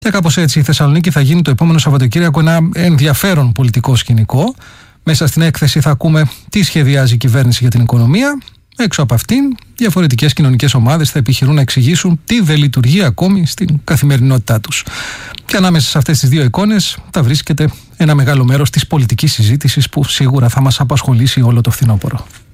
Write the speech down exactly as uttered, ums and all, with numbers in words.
Και κάπως έτσι η Θεσσαλονίκη θα γίνει το επόμενο Σαββατοκύριακο ένα ενδιαφέρον πολιτικό σκηνικό. Μέσα στην έκθεση θα ακούμε τι σχεδιάζει η κυβέρνηση για την οικονομία. Έξω από αυτήν, διαφορετικές κοινωνικές ομάδες θα επιχειρούν να εξηγήσουν τι δεν λειτουργεί ακόμη στην καθημερινότητά τους. Και ανάμεσα σε αυτές τις δύο εικόνες θα βρίσκεται ένα μεγάλο μέρος της πολιτικής συζήτησης που σίγουρα θα μας απασχολήσει όλο το φθινόπωρο.